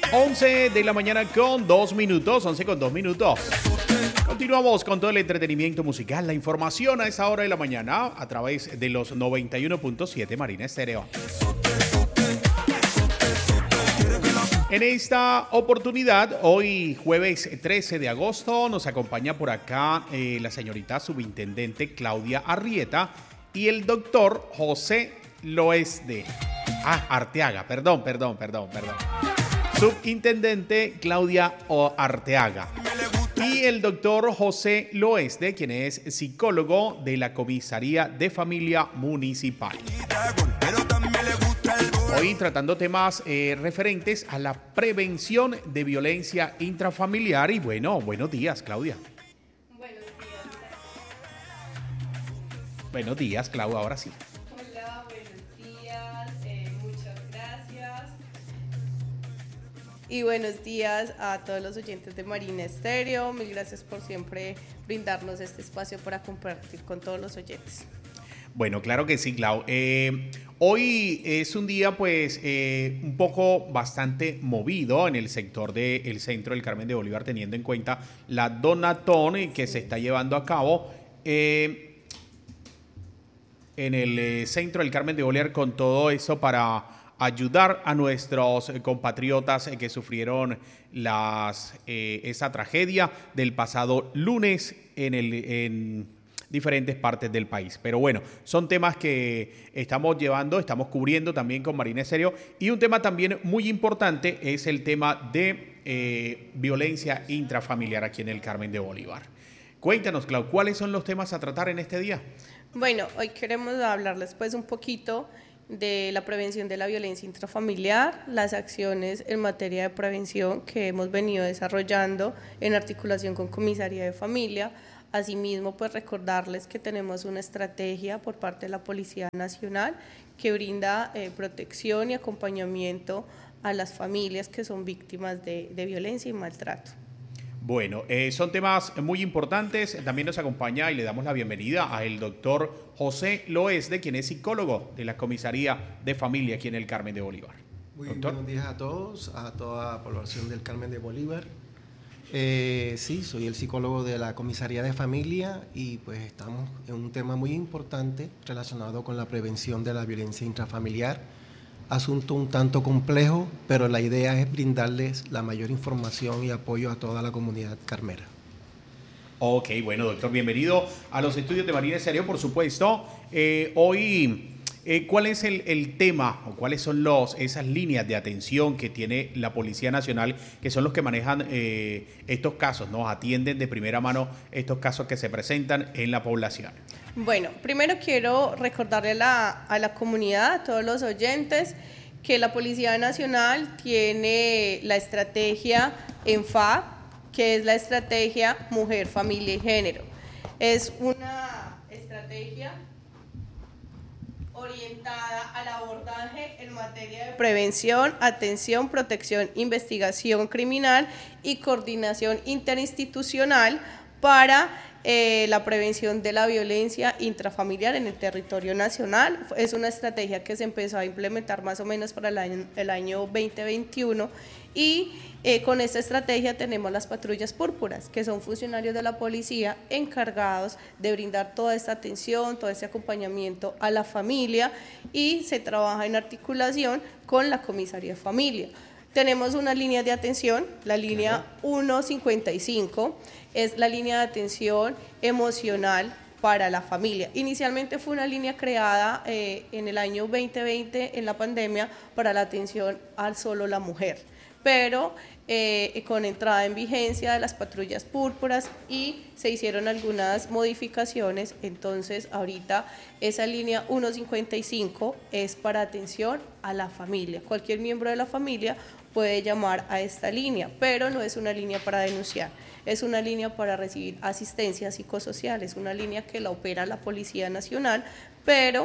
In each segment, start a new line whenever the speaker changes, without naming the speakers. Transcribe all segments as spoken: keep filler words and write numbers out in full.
once de la mañana con dos minutos, once con dos minutos. Continuamos con todo el entretenimiento musical, la información a esa hora de la mañana a través de los noventa y uno punto siete Marina Estéreo. En esta oportunidad, hoy jueves trece de agosto, nos acompaña por acá eh, la señorita subintendente Claudia Arrieta y el doctor José Loesde. Ah, Arteaga, perdón, perdón, perdón, perdón. Subintendente Claudia Arteaga. Y el doctor José Loesde, quien es psicólogo de la Comisaría de Familia Municipal. Hoy tratando temas eh, referentes a la prevención de violencia intrafamiliar. Y bueno, buenos días, Claudia.
Buenos días.
Buenos días, Claudia, ahora sí.
Hola, buenos días, eh, muchas gracias. Y buenos días a todos los oyentes de Marina Estéreo. Mil gracias por siempre brindarnos este espacio para compartir con todos los oyentes.
Bueno, claro que sí, Clau. Eh, hoy es un día, pues, eh, un poco bastante movido en el sector del centro del Carmen de Bolívar, teniendo en cuenta la donatón que se está llevando a cabo eh, en el eh, centro del Carmen de Bolívar, con todo eso para ayudar a nuestros compatriotas que sufrieron las, eh, esa tragedia del pasado lunes en el... En, diferentes partes del país. Pero bueno, son temas que estamos llevando, estamos cubriendo también con Marina Estéreo. Y un tema también muy importante es el tema de eh, violencia intrafamiliar aquí en el Carmen de Bolívar. Cuéntanos, Clau, ¿cuáles son los temas a tratar en este día?
Bueno, hoy queremos hablarles pues un poquito de la prevención de la violencia intrafamiliar, las acciones en materia de prevención que hemos venido desarrollando en articulación con Comisaría de Familia. Asimismo, pues recordarles que tenemos una estrategia por parte de la Policía Nacional que brinda eh, protección y acompañamiento a las familias que son víctimas de, de violencia y maltrato.
Bueno, eh, son temas muy importantes. También nos acompaña y le damos la bienvenida al doctor José Loesde, quien es psicólogo de la Comisaría de Familia aquí en el Carmen de Bolívar.
Muy
Doctor.
buenos días a todos, a toda la población del Carmen de Bolívar. Eh, sí, soy el psicólogo de la Comisaría de Familia y pues estamos en un tema muy importante relacionado con la prevención de la violencia intrafamiliar. Asunto un tanto complejo, pero la idea es brindarles la mayor información y apoyo a toda la comunidad carmera.
Ok, bueno, doctor, bienvenido a los estudios de Marina Estéreo, por supuesto. Eh, hoy... Eh, ¿Cuál es el, el tema o cuáles son los, esas líneas de atención que tiene la Policía Nacional, que son los que manejan eh, estos casos, ¿no? Atienden de primera mano estos casos que se presentan en la población?
Bueno, primero quiero recordarle a la, a la comunidad, a todos los oyentes, que la Policía Nacional tiene la estrategia ENFAD, que es la estrategia Mujer, Familia y Género. Es una estrategia orientada al abordaje en materia de prevención, atención, protección, investigación criminal y coordinación interinstitucional para eh, la prevención de la violencia intrafamiliar en el territorio nacional. Es una estrategia que se empezó a implementar más o menos para el año, el año veinte veintiuno y eh, con esta estrategia tenemos las patrullas púrpuras, que son funcionarios de la policía encargados de brindar toda esta atención, todo este acompañamiento a la familia y se trabaja en articulación con la Comisaría de Familia. Tenemos una línea de atención, la línea ciento cincuenta y cinco, es la línea de atención emocional para la familia. Inicialmente fue una línea creada eh, en el año veinte veinte en la pandemia para la atención a solo la mujer, pero eh, con entrada en vigencia de las patrullas púrpuras y se hicieron algunas modificaciones, entonces ahorita esa línea ciento cincuenta y cinco es para atención a la familia. Cualquier miembro de la familia puede llamar a esta línea, pero no es una línea para denunciar, es una línea para recibir asistencia psicosocial, es una línea que la opera la Policía Nacional, pero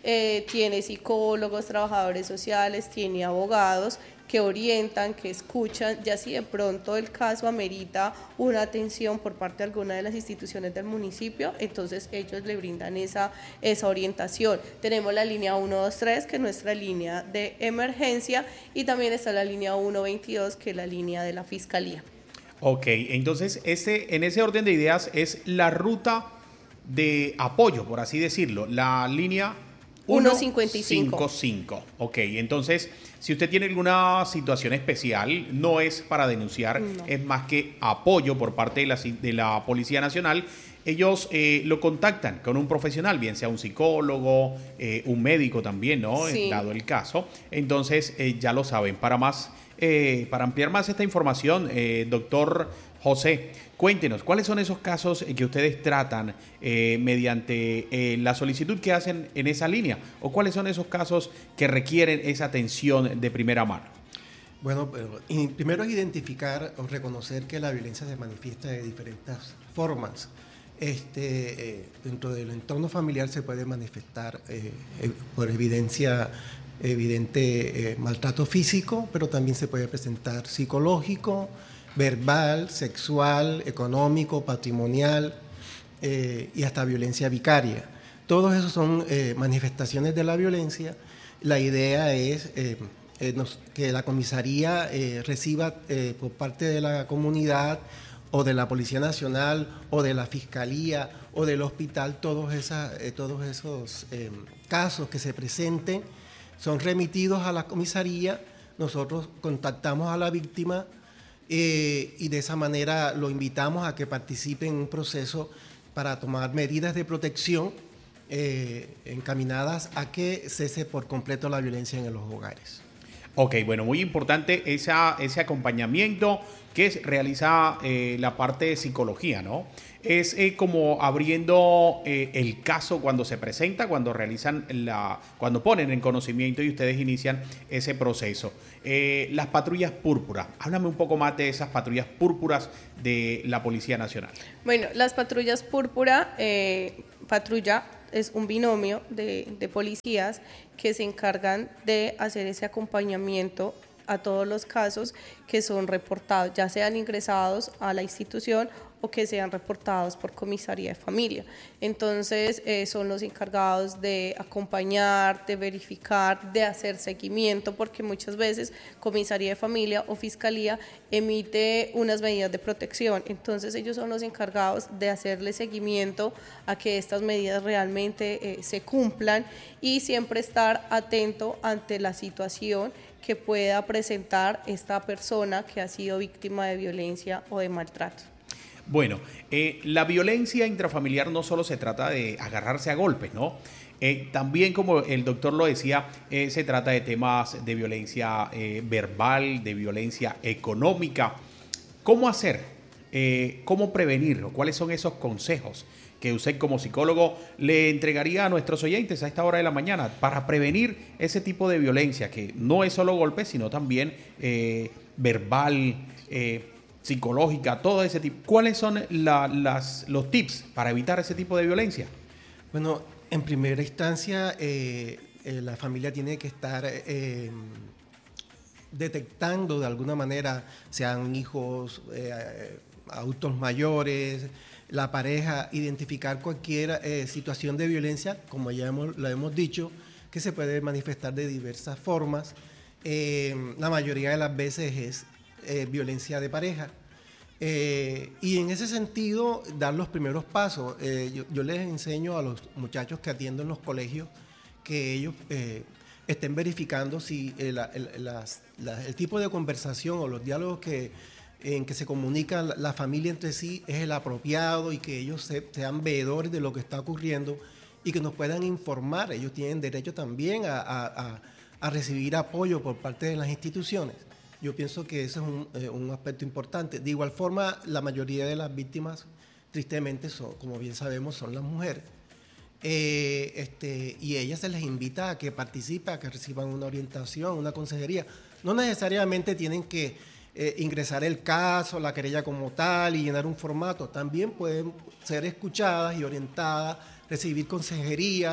eh, tiene psicólogos, trabajadores sociales, tiene abogados que orientan, que escuchan, ya si de pronto el caso amerita una atención por parte de alguna de las instituciones del municipio, entonces ellos le brindan esa, esa orientación. Tenemos la línea uno dos tres, que es nuestra línea de emergencia, y también está la línea uno veintidós, que es la línea de la Fiscalía.
Ok, entonces ese, en ese orden de ideas es la ruta de apoyo, por así decirlo, la línea
uno cincuenta y cinco.
cincuenta y cinco. Ok, entonces, si usted tiene alguna situación especial, no es para denunciar, no. Es más que apoyo por parte de la, de la Policía Nacional. Ellos eh, lo contactan con un profesional, bien sea un psicólogo, eh, un médico también, ¿no? Sí. Dado el caso. Entonces, eh, ya lo saben. Para más, eh, para ampliar más esta información, eh, doctor José, cuéntenos, ¿cuáles son esos casos que ustedes tratan eh, mediante eh, la solicitud que hacen en esa línea? ¿O cuáles son esos casos que requieren esa atención de primera mano?
Bueno, pero, y primero es identificar o reconocer que la violencia se manifiesta de diferentes formas. Este, eh, dentro del entorno familiar se puede manifestar eh, eh, por evidencia evidente eh, maltrato físico, pero también se puede presentar psicológico, verbal, sexual, económico, patrimonial eh, y hasta violencia vicaria. Todos esos son eh, manifestaciones de la violencia. La idea es eh, eh, nos, que la comisaría eh, reciba eh, por parte de la comunidad o de la Policía Nacional o de la Fiscalía o del hospital todos, esa, eh, todos esos eh, casos que se presenten, son remitidos a la comisaría, nosotros contactamos a la víctima eh, y de esa manera lo invitamos a que participe en un proceso para tomar medidas de protección eh, encaminadas a que cese por completo la violencia en los hogares.
Ok, bueno, muy importante esa, ese acompañamiento que es, realiza eh, la parte de psicología, ¿no? Es eh, como abriendo eh, el caso cuando se presenta, cuando realizan la, cuando ponen en conocimiento y ustedes inician ese proceso. Eh, las patrullas púrpuras, háblame un poco más de esas patrullas púrpuras de la Policía Nacional.
Bueno, las patrullas púrpura, eh, patrulla es un binomio de, de policías que se encargan de hacer ese acompañamiento a todos los casos que son reportados, ya sean ingresados a la institución o que sean reportados por comisaría de familia. Entonces, eh, son los encargados de acompañar, de verificar, de hacer seguimiento, porque muchas veces comisaría de familia o fiscalía emite unas medidas de protección. Entonces, ellos son los encargados de hacerle seguimiento a que estas medidas realmente eh, se cumplan y siempre estar atento ante la situación que pueda presentar esta persona que ha sido víctima de violencia o de maltrato.
Bueno, eh, la violencia intrafamiliar no solo se trata de agarrarse a golpes, ¿no? Eh, también, como el doctor lo decía, eh, se trata de temas de violencia eh, verbal, de violencia económica. ¿Cómo hacer? Eh, ¿Cómo prevenir? ¿Cuáles son esos consejos que usted como psicólogo le entregaría a nuestros oyentes a esta hora de la mañana para prevenir ese tipo de violencia que no es solo golpes, sino también eh, verbal, eh, psicológica, todo ese tipo? ¿Cuáles son la, las, los tips para evitar ese tipo de violencia?
Bueno, en primera instancia, eh, eh, la familia tiene que estar eh, detectando de alguna manera, sean hijos, eh, adultos mayores, la pareja, identificar cualquier eh, situación de violencia, como ya hemos, lo hemos dicho, que se puede manifestar de diversas formas. Eh, la mayoría de las veces es Eh, violencia de pareja eh, y en ese sentido dar los primeros pasos. Eh, yo, yo les enseño a los muchachos que atiendo en los colegios que ellos eh, estén verificando si el, el, las, la, el tipo de conversación o los diálogos que, en que se comunica la, la familia entre sí es el apropiado y que ellos se, sean veedores de lo que está ocurriendo y que nos puedan informar. Ellos tienen derecho también a, a, a, a recibir apoyo por parte de las instituciones. Yo pienso que ese es un, eh, un aspecto importante. De igual forma, la mayoría de las víctimas, tristemente, son, como bien sabemos, son las mujeres. Eh, este, y a ellas se les invita a que participen, a que reciban una orientación, una consejería. No necesariamente tienen que eh, ingresar el caso, la querella como tal y llenar un formato. También pueden ser escuchadas y orientadas, recibir consejería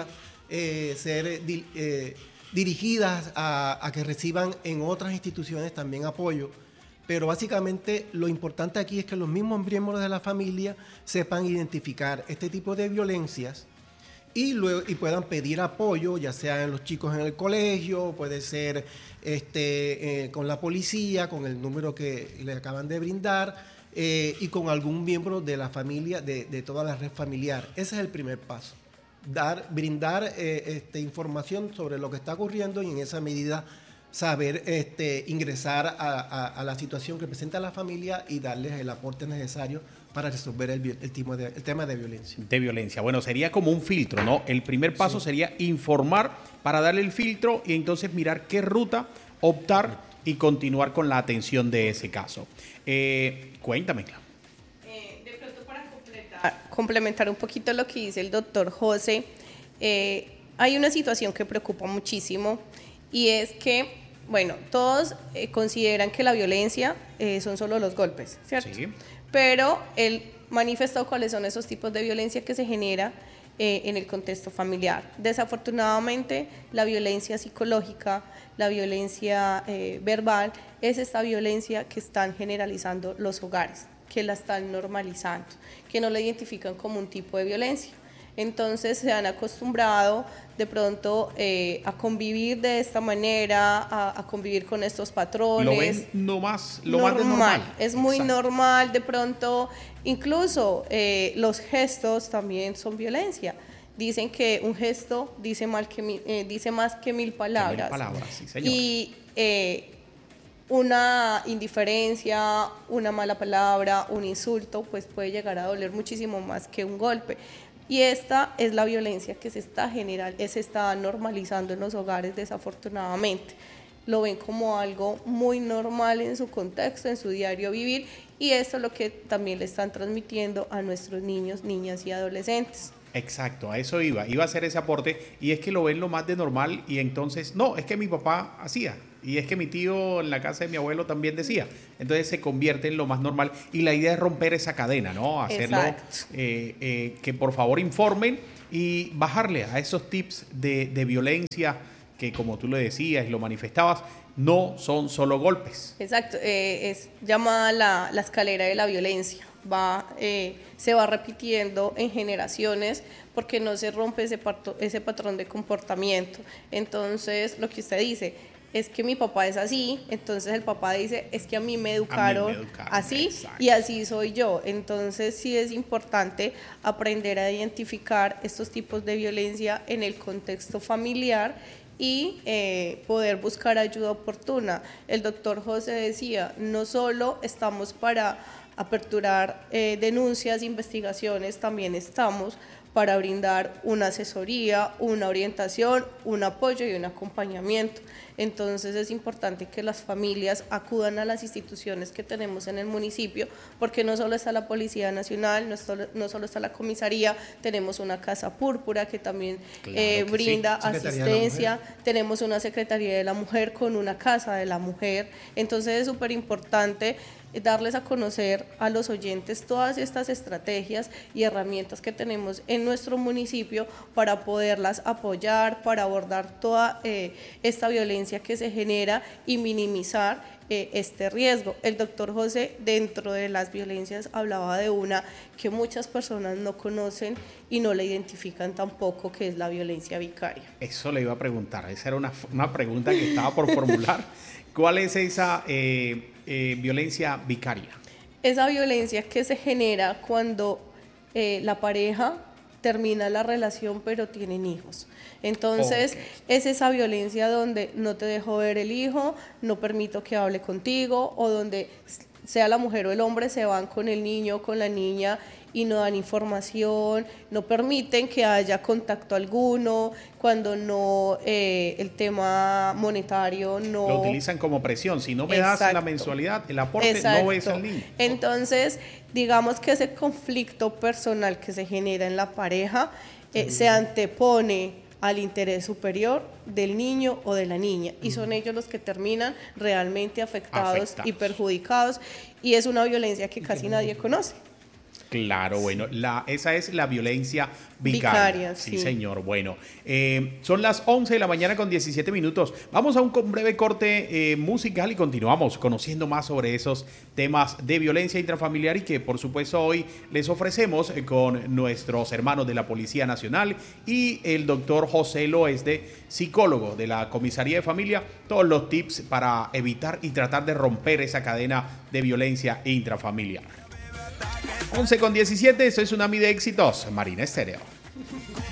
eh, ser di, eh, dirigidas a, a que reciban en otras instituciones también apoyo. Pero básicamente lo importante aquí es que los mismos miembros de la familia sepan identificar este tipo de violencias y, luego, y puedan pedir apoyo, ya sea en los chicos en el colegio, puede ser este, eh, con la policía, con el número que le acaban de brindar, eh, y con algún miembro de la familia, de, de toda la red familiar. Ese es el primer paso. Dar, brindar eh, este, información sobre lo que está ocurriendo y en esa medida saber este, ingresar a, a, a la situación que presenta la familia y darles el aporte necesario para resolver el, el, tema de, el tema de violencia.
De violencia. Bueno, sería como un filtro, ¿no? El primer paso sí. sería informar para darle el filtro y entonces mirar qué ruta optar y continuar con la atención de ese caso. Eh, cuéntame, Clau.
Eh, de pronto para completar, complementar un poquito lo que dice el doctor José, eh, hay una situación que preocupa muchísimo y es que, bueno, todos eh, consideran que la violencia eh, son solo los golpes, ¿cierto? Sí. Pero él manifestó cuáles son esos tipos de violencia que se genera eh, en el contexto familiar. Desafortunadamente, la violencia psicológica, la violencia eh, verbal, es esta violencia que están generalizando los hogares, que la están normalizando, que no la identifican como un tipo de violencia. Entonces se han acostumbrado de pronto eh, a convivir de esta manera, a, a convivir con estos patrones.
Lo ven no más, lo
normal,
más de normal.
Es muy
Exacto.
normal de pronto, incluso eh, los gestos también son violencia. Dicen que un gesto dice, mal que, eh, dice más que mil palabras.
Que mil palabras, sí, señor.
Y eh, una indiferencia, una mala palabra, un insulto, pues puede llegar a doler muchísimo más que un golpe. Y esta es la violencia que se está general, se está normalizando en los hogares, desafortunadamente. Lo ven como algo muy normal en su contexto, en su diario vivir, y esto es lo que también le están transmitiendo a nuestros niños, niñas y adolescentes.
Exacto, a eso iba, iba a hacer ese aporte, y es que lo ven lo más de normal, y entonces, no, es que mi papá hacía, y es que mi tío en la casa de mi abuelo también decía, entonces se convierte en lo más normal, y la idea es romper esa cadena, ¿no? Hacerlo, eh, eh, que por favor informen, y bajarle a esos tips de, de violencia, que como tú lo decías y lo manifestabas, no son solo golpes.
Exacto, eh, es llamada la, la escalera de la violencia. Va, eh, se va repitiendo en generaciones porque no se rompe ese, parto, ese patrón de comportamiento. Entonces, lo que usted dice es que mi papá es así, entonces el papá dice, es que a mí me educaron, mí me educaron así, exacto. Y así soy yo. Entonces, sí es importante aprender a identificar estos tipos de violencia en el contexto familiar y eh, poder buscar ayuda oportuna. El doctor José decía, no solo estamos para aperturar eh, denuncias, investigaciones, también estamos para brindar una asesoría, una orientación, un apoyo y un acompañamiento. Entonces es importante que las familias acudan a las instituciones que tenemos en el municipio, porque no solo está la Policía Nacional, no solo, no solo está la comisaría, tenemos una Casa Púrpura que también claro eh, que brinda sí. asistencia, tenemos una Secretaría de la Mujer con una Casa de la Mujer. Entonces es súper importante darles a conocer a los oyentes todas estas estrategias y herramientas que tenemos en nuestro municipio para poderlas apoyar, para abordar toda eh, esta violencia que se genera y minimizar eh, este riesgo. El doctor José, dentro de las violencias, hablaba de una que muchas personas no conocen y no la identifican tampoco, que es la violencia vicaria.
Eso le iba a preguntar, esa era una, una pregunta que estaba por formular. ¿Cuál es esa eh, eh, violencia vicaria?
Esa violencia que se genera cuando eh, la pareja termina la relación pero tienen hijos. Entonces okay. es esa violencia donde no te dejo ver el hijo, no permito que hable contigo, o donde sea la mujer o el hombre se van con el niño, con la niña y no dan información, no permiten que haya contacto alguno, cuando no, eh, el tema monetario no...
Lo utilizan como presión, si no me Exacto. das la mensualidad, el aporte,
Exacto.
no ves al niño.
Entonces, digamos que ese conflicto personal que se genera en la pareja eh, mm. se antepone al interés superior del niño o de la niña, y son ellos los que terminan realmente afectados, afectados. y perjudicados, y es una violencia que casi nadie conoce.
Claro, bueno, la, esa es la violencia vicaria. Vicaria sí, sí, señor. Bueno, eh, son las once de la mañana con diecisiete minutos. Vamos a un breve corte eh, musical y continuamos conociendo más sobre esos temas de violencia intrafamiliar y que, por supuesto, hoy les ofrecemos eh, con nuestros hermanos de la Policía Nacional y el doctor José Loesde, psicólogo de la Comisaría de Familia, todos los tips para evitar y tratar de romper esa cadena de violencia intrafamiliar. once con diecisiete, eso es Tsunami de Éxitos, Marina Estéreo.